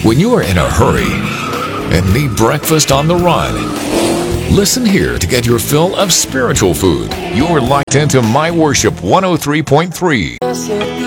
When you are in a hurry and need breakfast on the run, listen here to get your fill of spiritual food. You're locked into My Worship 103.3.